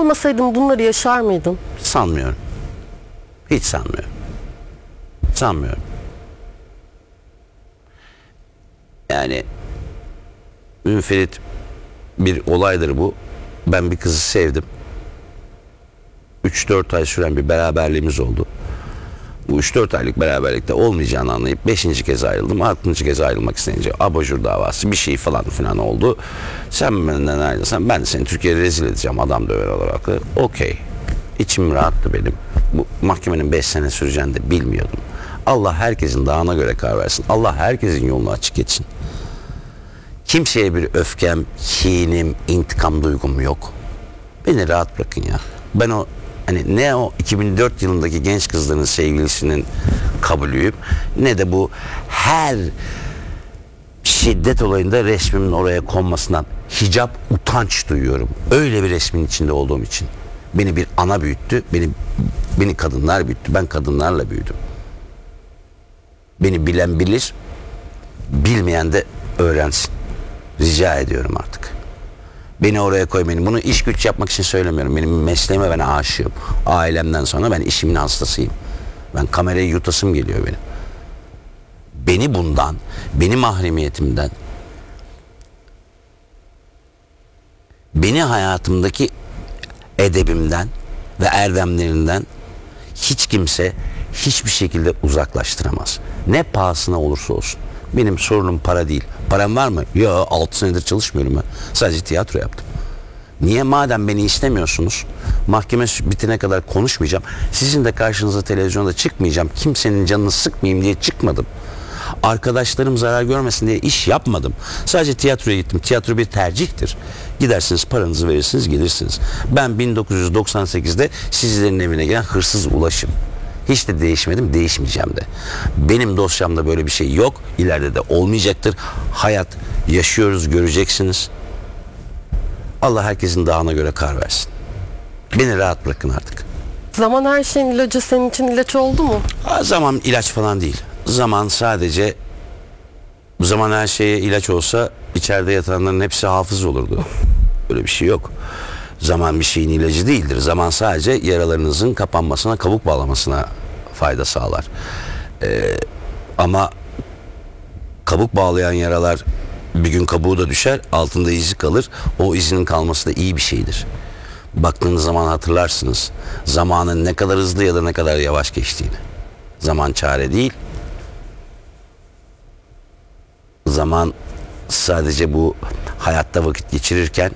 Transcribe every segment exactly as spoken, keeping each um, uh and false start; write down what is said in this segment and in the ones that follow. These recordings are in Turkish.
olmasaydın bunları yaşar mıydın? Sanmıyorum. Hiç sanmıyorum. Sanmıyorum. Yani münferit bir olaydır bu. Ben bir kızı sevdim. üç dört ay süren bir beraberliğimiz oldu. Bu üç dört aylık beraberlikte olmayacağını anlayıp beşinci kez ayrıldım. altıncı kez ayrılmak isteyince abajur davası bir şey falan filan oldu. Sen benden ayrılsan ben de seni Türkiye'ye rezil edeceğim adam döver olarak. Okey. İçim rahattı benim. Bu mahkemenin beş sene süreceğini de bilmiyordum. Allah herkesin dağına göre karar versin. Allah herkesin yolunu açık etsin. Kimseye bir öfkem, kinim, intikam duygum yok. Beni rahat bırakın ya. Ben o hani ne o iki bin dört yılındaki genç kızların sevgilisinin kabulüyüm, ne de bu her şiddet olayında resmimin oraya konmasından hicap utanç duyuyorum. Öyle bir resmin içinde olduğum için. Beni bir ana büyüttü, beni beni kadınlar büyüttü. Ben kadınlarla büyüdüm. Beni bilen bilir, bilmeyen de öğrensin. Rica ediyorum artık. Beni oraya koymayın. Bunu iş güç yapmak için söylemiyorum. Benim mesleğime ben aşığım. Ailemden sonra ben işimin hastasıyım. Ben kamerayı yutasım geliyor benim. Beni bundan, benim mahremiyetimden, beni hayatımdaki edebimden ve erdemlerinden hiç kimse hiçbir şekilde uzaklaştıramaz. Ne pahasına olursa olsun. Benim sorunum para değil. Param var mı? Yok, altı senedir çalışmıyorum ben. Sadece tiyatro yaptım. Niye? Madem beni istemiyorsunuz, mahkeme bitene kadar konuşmayacağım. Sizin de karşınıza televizyonda çıkmayacağım. Kimsenin canını sıkmayayım diye çıkmadım. Arkadaşlarım zarar görmesin diye iş yapmadım. Sadece tiyatroya gittim. Tiyatro bir tercihtir. Gidersiniz, paranızı verirsiniz, gelirsiniz. Ben bin dokuz yüz doksan sekizde sizlerin evine gelen hırsız Ulaş'ım. Hiç de değişmedim, değişmeyeceğim de. Benim dosyamda böyle bir şey yok. İleride de olmayacaktır. Hayat yaşıyoruz, göreceksiniz. Allah herkesin dağına göre karar versin. Beni rahat bırakın artık. Zaman her şeyin ilacı senin için ilaç oldu mu? Ha, zaman ilaç falan değil. Zaman sadece, zaman her şeye ilaç olsa içeride yatanların hepsi hafız olurdu. Öyle bir şey yok. Zaman bir şeyin ilacı değildir. Zaman sadece yaralarınızın kapanmasına, kabuk bağlamasına fayda sağlar. Ee, ama kabuk bağlayan yaralar bir gün kabuğu da düşer, altında izi kalır. O izinin kalması da iyi bir şeydir. Baktığınız zaman hatırlarsınız. Zamanın ne kadar hızlı ya da ne kadar yavaş geçtiğini. Zaman çare değil. Zaman sadece bu hayatta vakit geçirirken,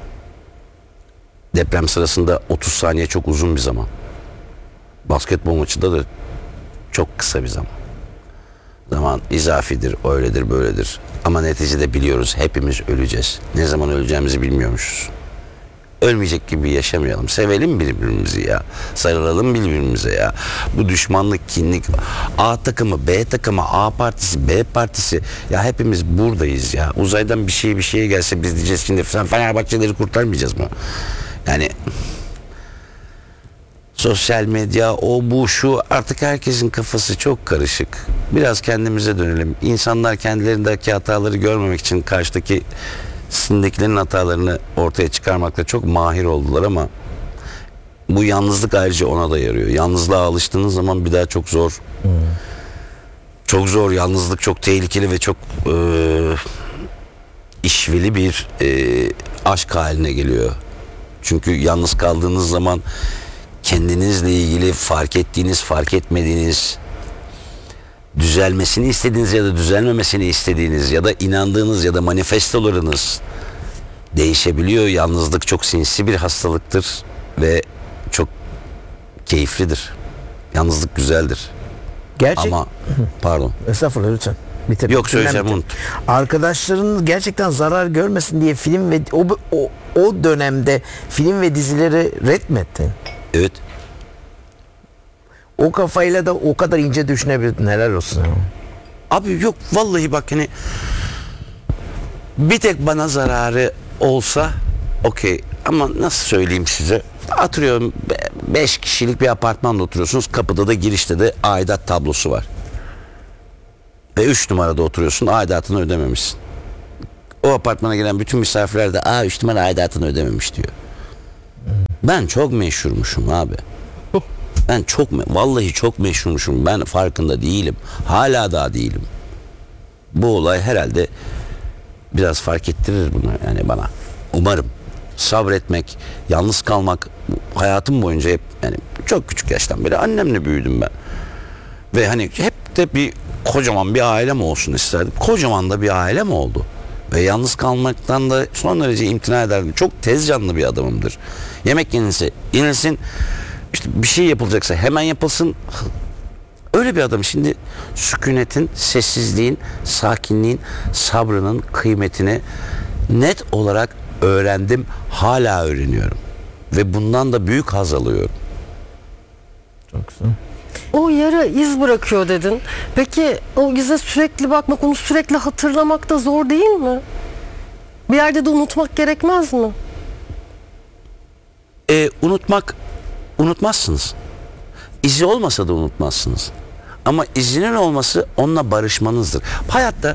deprem sırasında otuz saniye çok uzun bir zaman. Basketbol maçında da çok kısa bir zaman. Zaman izafidir, öyledir, böyledir. Ama neticede biliyoruz, hepimiz öleceğiz. Ne zaman öleceğimizi bilmiyormuşuz. Ölmeyecek gibi yaşamayalım. Sevelim birbirimizi ya. Sarılalım birbirimize ya. Bu düşmanlık, kinlik, A takımı, B takımı, A partisi, B partisi. Ya hepimiz buradayız ya. Uzaydan bir şey bir şeye gelse biz diyeceğiz şimdi sen Fenerbahçeleri kurtarmayacağız mı? Yani sosyal medya, o bu şu, artık herkesin kafası çok karışık. Biraz kendimize dönelim. İnsanlar kendilerindeki hataları görmemek için karşıdaki sindekilerin hatalarını ortaya çıkarmakta çok mahir oldular ama bu yalnızlık ayrıca ona da yarıyor. Yalnızlığa alıştığınız zaman bir daha çok zor. Hmm. Çok zor. Yalnızlık çok tehlikeli ve çok e, işveli bir e, aşk haline geliyor. Çünkü yalnız kaldığınız zaman kendinizle ilgili fark ettiğiniz, fark etmediğiniz, düzelmesini istediğiniz ya da düzelmemesini istediğiniz ya da inandığınız ya da manifestolarınız değişebiliyor. Yalnızlık çok sinsi bir hastalıktır ve çok keyiflidir. Yalnızlık güzeldir. Gerçek... Ama pardon. Estağfurullah, lütfen. Bitir. Yok, söyleyeceğim, unut. Arkadaşların gerçekten zarar görmesin diye film ve o, o, o dönemde film ve dizileri retmettin. Evet. O kafayla da o kadar ince düşünebildin, helal olsun. Abi yok vallahi, bak hani bir tek bana zararı olsa okey, ama nasıl söyleyeyim size, atıyorum beş kişilik bir apartmanda oturuyorsunuz, kapıda da girişte de aidat tablosu var ve üç numarada oturuyorsun, aidatını ödememişsin. O apartmana gelen bütün misafirler de aa üç numara aidatını ödememiş diyor. Ben çok meşhurmuşum abi. Ben çok me- vallahi çok meşhurmuşum. Ben farkında değilim. Hala daha değilim. Bu olay herhalde biraz fark ettirir bunu yani bana. Umarım. Sabretmek, yalnız kalmak hayatım boyunca hep yani çok küçük yaştan beri annemle büyüdüm ben. Ve hani hep de bir kocaman bir ailem olsun isterdim. Kocaman da bir ailem oldu. Ve yalnız kalmaktan da son derece imtina ederdim. Çok tez canlı bir adamımdır. Yemek yenilse, yenilsin. İşte bir şey yapılacaksa hemen yapılsın. Öyle bir adam. Şimdi sükunetin, sessizliğin, sakinliğin, sabrının kıymetini net olarak öğrendim. Hala öğreniyorum. Ve bundan da büyük haz alıyorum. Çok güzel. O yara iz bırakıyor dedin. Peki o ize sürekli bakmak, onu sürekli hatırlamak da zor değil mi? Bir yerde de unutmak gerekmez mi? E, unutmak, unutmazsınız. İzi olmasa da unutmazsınız. Ama izinin olması onunla barışmanızdır. Hayatta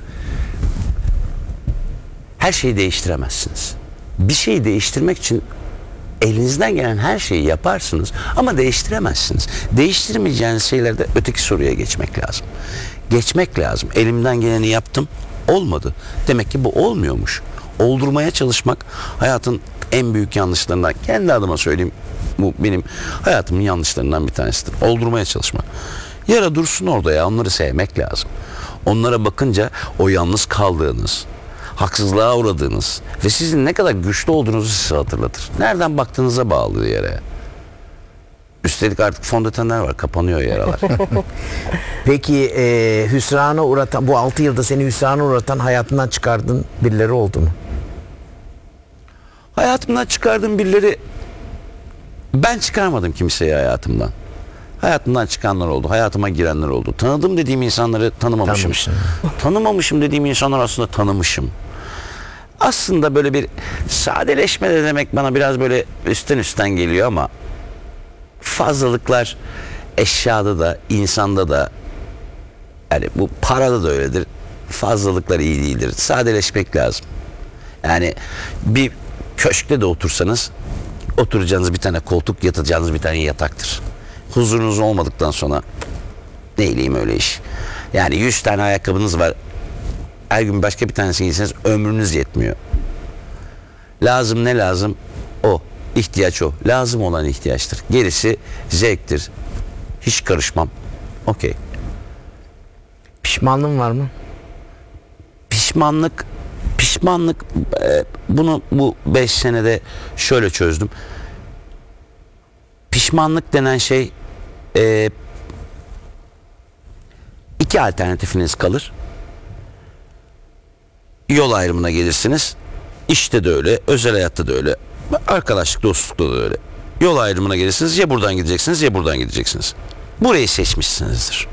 her şeyi değiştiremezsiniz. Bir şeyi değiştirmek için elinizden gelen her şeyi yaparsınız ama değiştiremezsiniz. Değiştirmeyeceğiniz şeylerde öteki soruya geçmek lazım. Geçmek lazım. Elimden geleni yaptım, olmadı. Demek ki bu olmuyormuş. Oldurmaya çalışmak hayatın en büyük yanlışlarından. Kendi adıma söyleyeyim, bu benim hayatımın yanlışlarından bir tanesidir. Oldurmaya çalışmak. Yara dursun orada ya, onları sevmek lazım. Onlara bakınca o yalnız kaldığınız, haksızlığa uğradığınız ve sizin ne kadar güçlü olduğunuzu size hatırlatır. Nereden baktığınıza bağlı yere. Üstelik artık fondötenler var, kapanıyor yaralar. Peki e, hüsrana uğratan, bu altı yılda seni hüsrana uğratan, hayatından çıkardığın birileri oldu mu? Hayatımdan çıkardığım birileri, ben çıkarmadım kimseyi hayatımdan. Hayatımdan çıkanlar oldu, hayatıma girenler oldu. Tanıdım dediğim insanları tanımamışım. Tanımışsın. Tanımamışım dediğim insanlar aslında tanımışım. Aslında böyle bir sadeleşme de demek bana biraz böyle üstten üstten geliyor ama fazlalıklar eşyada da, insanda da, yani bu parada da öyledir. Fazlalıklar iyi değildir. Sadeleşmek lazım. Yani bir köşkte de otursanız oturacağınız bir tane koltuk, yatacağınız bir tane yataktır. Huzurunuz olmadıktan sonra neyleyim öyle iş. Yani yüz tane ayakkabınız var. Her gün başka bir tanesini giyseniz ömrünüz yetmiyor. Lazım ne lazım? O. İhtiyaç o. Lazım olan ihtiyaçtır. Gerisi zevktir. Hiç karışmam. Okey. Pişmanlığın var mı? Pişmanlık pişmanlık e, bunu bu beş senede şöyle çözdüm. Pişmanlık denen şey e, iki alternatifiniz kalır. Yol ayrımına gelirsiniz. İşte de öyle, özel hayatta da öyle, arkadaşlık, dostlukta da öyle. Yol ayrımına gelirsiniz, ya buradan gideceksiniz ya buradan gideceksiniz. Burayı seçmişsinizdir.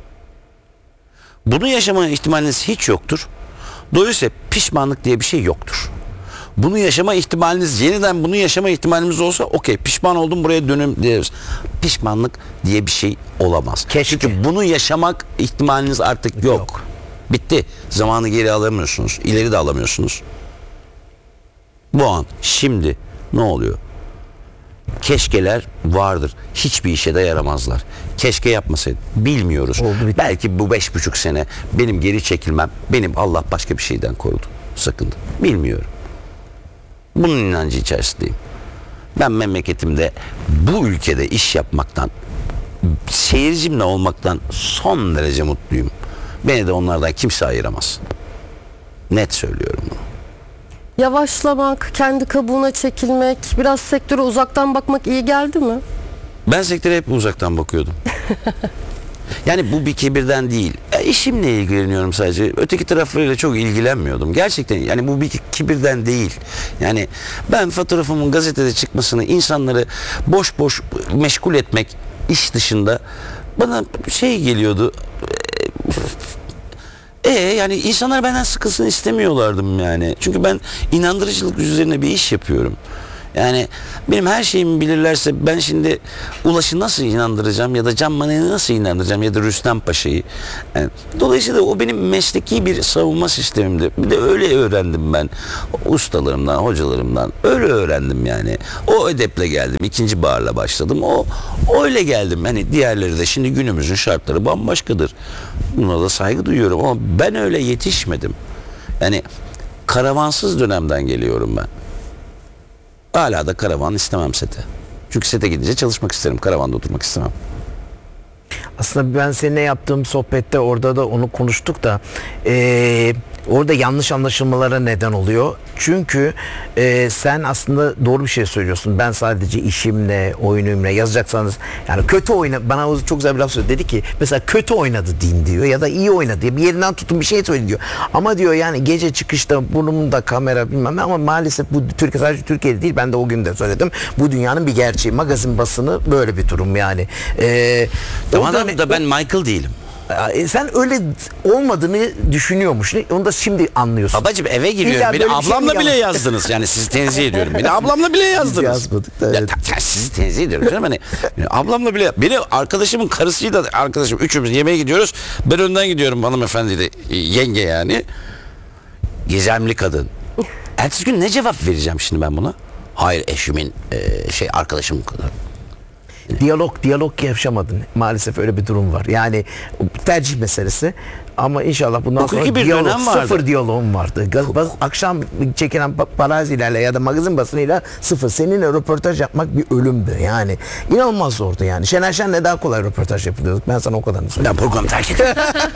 Bunu yaşama ihtimaliniz hiç yoktur. Dolayısıyla pişmanlık diye bir şey yoktur. Bunu yaşama ihtimaliniz, yeniden bunu yaşama ihtimalimiz olsa okey, pişman oldum, buraya dönüm deriz. Pişmanlık diye bir şey olamaz. Keşke. Çünkü bunu yaşamak ihtimaliniz artık yok. Yok. Bitti. Zamanı geri alamıyorsunuz. İleri de alamıyorsunuz. Bu an, şimdi ne oluyor? Keşkeler vardır. Hiçbir işe de yaramazlar. Keşke yapmasaydım. Bilmiyoruz. Oldu, bitti. Belki bu beş buçuk sene benim geri çekilmem, benim Allah başka bir şeyden korudu. Sakındı. Bilmiyorum. Bunun inancı içerisindeyim. Ben memleketimde, bu ülkede iş yapmaktan, seyircimle olmaktan son derece mutluyum. Beni de onlardan kimse ayıramaz. Net söylüyorum bunu. Yavaşlamak, kendi kabuğuna çekilmek, biraz sektöre uzaktan bakmak iyi geldi mi? Ben sektöre hep uzaktan bakıyordum. Yani bu bir kibirden değil. E, işimle ilgileniyorum sadece. Öteki taraflarıyla çok ilgilenmiyordum. Gerçekten yani bu bir kibirden değil. Yani ben fotoğrafımın gazetede çıkmasını, insanları boş boş meşgul etmek iş dışında bana şey geliyordu. E yani insanlar benden sıkılsın istemiyorlardım yani. Çünkü ben inandırıcılık üzerine bir iş yapıyorum. Yani benim her şeyimi bilirlerse ben şimdi Ulaş'ı nasıl inandıracağım ya da Can Manay'ı nasıl inandıracağım ya da Rüstem Paşa'yı. Yani, dolayısıyla o benim mesleki bir savunma sistemimdi. Bir de öyle öğrendim ben ustalarımdan, hocalarımdan. Öyle öğrendim yani. O edeple geldim. İkinci barla başladım. O öyle geldim. Hani diğerleri de şimdi günümüzün şartları bambaşkadır. Buna da saygı duyuyorum ama ben öyle yetişmedim. Yani karavansız dönemden geliyorum ben. Hala da karavan istemem sete. Çünkü sete gidince çalışmak isterim. Karavanda oturmak istemem. Aslında ben seninle yaptığım sohbette orada da onu konuştuk da eee, orada yanlış anlaşılmalara neden oluyor. Çünkü eee, sen aslında doğru bir şey söylüyorsun. Ben sadece işimle, oyunumla yazacaksanız yani kötü oyna bana o çok güzel bir laf söyledi. Dedi ki mesela kötü oynadı din diyor ya da iyi oynadı diye bir yerinden tutun bir şey söyle diyor. Ama diyor yani gece çıkışta burnumda kamera bilmem ne ama maalesef bu Türkiye sadece Türkiye'de değil ben de o gün de söyledim. Bu dünyanın bir gerçeği. Magazin basını böyle bir durum yani. Eee Tamam orada- da ben Michael değilim. E, sen öyle olmadığını düşünüyormuş. Onu da şimdi anlıyorsun. Babacım eve İlla giriyorum. Beni böyle bir şey ablamla mi bile yanlış? yazdınız. Yani sizi tenzih ediyorum. Beni ablamla bile yazdınız. yazmadık da, Ya, evet. ta- ta- sizi tenzih ediyorum canım. Hani, yani ablamla bile. Beni arkadaşımın karısıyla arkadaşım. Üçümüz yemeğe gidiyoruz. Ben önden gidiyorum hanımefendi de yenge yani. Gizemli kadın. Ertesi gün ne cevap vereceğim şimdi ben buna? Hayır eşimin e, şey arkadaşımın kadın. Diyalog, diyalog yaşamadın. Maalesef öyle bir durum var. Yani tercih meselesi. Ama inşallah bundan Hukuki sonra bir diyalog, dönem vardı. sıfır diyaloğum vardı. Gaz- baz- akşam çekilen pa- parazilerle ya da magazin basınıyla sıfır. Seninle röportaj yapmak bir ölümdü. Yani inanılmaz zordu yani. Şener Şen'le daha kolay röportaj yapıyorduk. Ben sana o kadarını söyleyeyim. Ben programı terk ettim.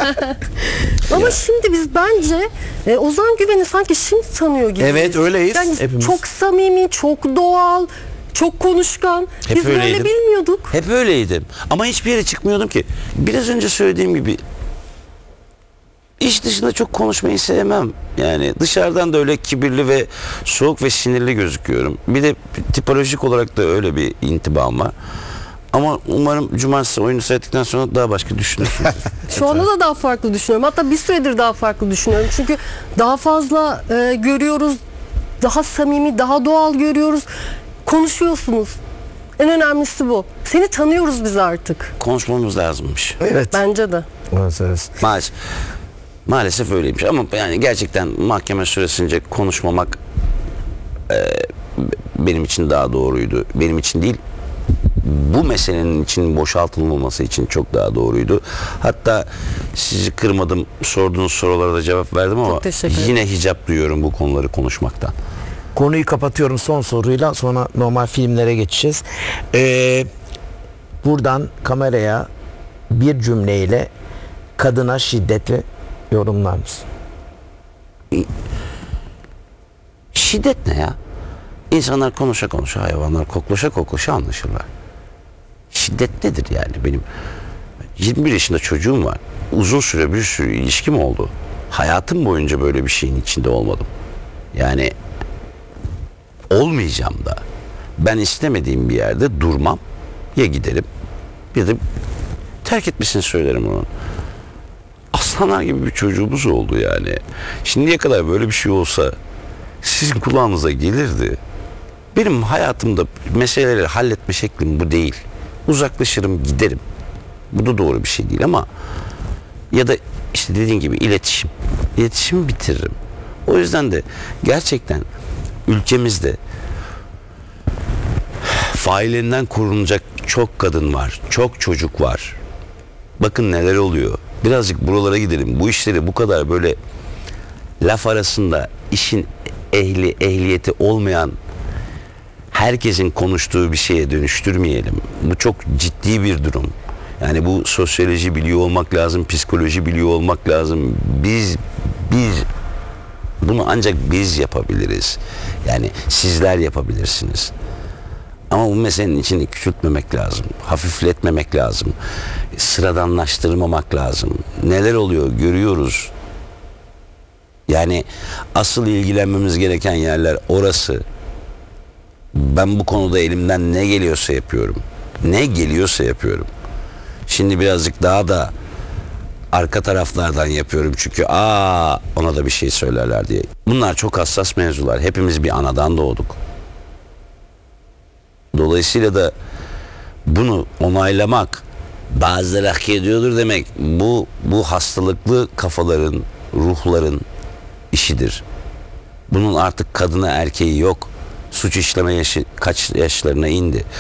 Ama şimdi biz bence e, Ozan Güven'i sanki şimdi tanıyor gibi. Evet, öyleyiz Yani hepimiz. çok samimi, çok doğal, çok konuşkan. Hep biz böyle öyleydim. bilmiyorduk. Hep öyleydim. Ama hiçbir yere çıkmıyordum ki. Biraz önce söylediğim gibi iş dışında çok konuşmayı sevmem. Yani dışarıdan da öyle kibirli ve soğuk ve sinirli gözüküyorum. Bir de tipolojik olarak da öyle bir intibam var. Ama umarım cumartesi oyunu seyrettikten sonra daha başka düşünürsün. Şu anda da daha farklı düşünüyorum. Hatta bir süredir daha farklı düşünüyorum. Çünkü daha fazla e, görüyoruz. Daha samimi, daha doğal görüyoruz. Konuşuyorsunuz. En önemlisi bu. Seni tanıyoruz biz artık. Konuşmamız lazımmış. Evet. Bence de. Evet. Maalesef. Maalesef öyleymiş ama yani gerçekten mahkeme süresince konuşmamak e, benim için daha doğruydu. Benim için değil, bu meselenin için boşaltılmaması için çok daha doğruydu. Hatta sizi kırmadım, sorduğunuz sorulara da cevap verdim ama teşekkür ederim. yine hicap duyuyorum bu konuları konuşmaktan. Konuyu kapatıyorum son soruyla sonra normal filmlere geçeceğiz. Ee, buradan kameraya bir cümleyle kadına şiddeti yorumlar mısın? Şiddet ne ya? İnsanlar konuşa konuşa, hayvanlar koklaşa koklaşa anlaşırlar. Şiddet nedir yani? Benim yirmi bir yaşında çocuğum var. Uzun süre bir sürü ilişkim oldu. Hayatım boyunca böyle bir şeyin içinde olmadım. Yani olmayacağım da. Ben istemediğim bir yerde durmam. Ya giderim ya da terk etmesini söylerim onun. Aslanlar gibi bir çocuğumuz oldu yani. Şimdiye kadar böyle bir şey olsa sizin kulağınıza gelirdi. Benim hayatımda meseleleri halletme şeklim bu değil. Uzaklaşırım, giderim. Bu da doğru bir şey değil ama ya da işte dediğin gibi iletişim. İletişimi bitiririm. O yüzden de gerçekten ülkemizde faillerinden korunacak çok kadın var. Çok çocuk var. Bakın neler oluyor. Birazcık buralara gidelim. Bu işleri bu kadar böyle laf arasında işin ehli, ehliyeti olmayan herkesin konuştuğu bir şeye dönüştürmeyelim. Bu çok ciddi bir durum. Yani bu sosyoloji biliyor olmak lazım, psikoloji biliyor olmak lazım. Biz biz bunu ancak biz yapabiliriz. Yani sizler yapabilirsiniz. Ama bu meselenin içini küçültmemek lazım. Hafifletmemek lazım. Sıradanlaştırmamak lazım. Neler oluyor görüyoruz. Yani asıl ilgilenmemiz gereken yerler orası. Ben bu konuda elimden ne geliyorsa yapıyorum. Ne geliyorsa yapıyorum. Şimdi birazcık daha da arka taraflardan yapıyorum çünkü aa ona da bir şey söylerler diye. Bunlar çok hassas mevzular. Hepimiz bir anadan doğduk. Dolayısıyla da bunu onaylamak, bazıları hak ediyordur demek, bu bu hastalıklı kafaların, ruhların işidir. Bunun artık kadına erkeği yok. Suç işleme yaşı kaç yaşlarına indi.